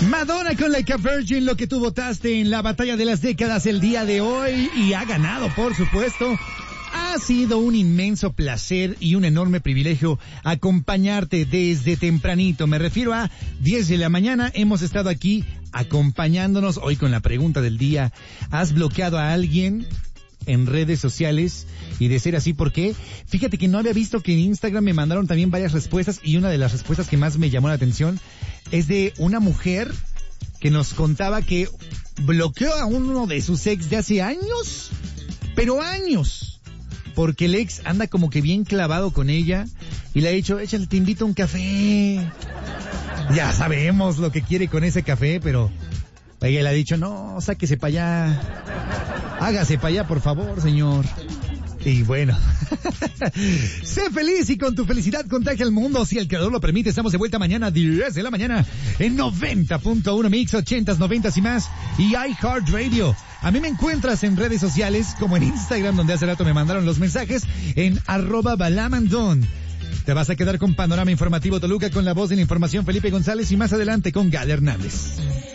Madonna con Like a Virgin, lo que tú votaste en la batalla de las décadas el día de hoy y ha ganado, por supuesto. Ha sido un inmenso placer y un enorme privilegio acompañarte desde tempranito. Me refiero a 10 de la mañana. Hemos estado aquí acompañándonos hoy con la pregunta del día. ¿Has bloqueado a alguien en redes sociales? Y de ser así, ¿por qué? Fíjate que no había visto que en Instagram me mandaron también varias respuestas y una de las respuestas que más me llamó la atención es de una mujer que nos contaba que bloqueó a uno de sus ex de hace años, pero años, porque el ex anda como que bien clavado con ella y le ha dicho, échale, te invito a un café. Ya sabemos lo que quiere con ese café, pero ella le ha dicho, no, sáquese para allá. Hágase para allá, por favor, señor. Y bueno, sé feliz y con tu felicidad contagia al mundo. Si el creador lo permite, estamos de vuelta mañana a 10 de la mañana en 90.1 Mix, 80s, 90s y más. Y iHeartRadio. A mí me encuentras en redes sociales como en Instagram, donde hace rato me mandaron los mensajes, en @balamandon. Te vas a quedar con Panorama Informativo Toluca con la voz de la información Felipe González y más adelante con Gal Hernández.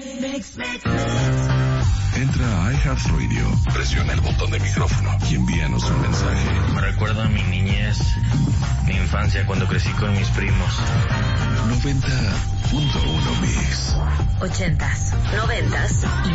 Entra a iHeartRadio, presiona el botón de micrófono y envíanos un mensaje. Me recuerda a mi niñez, mi infancia cuando crecí con mis primos. 90.1 Mix. 80s, 90s y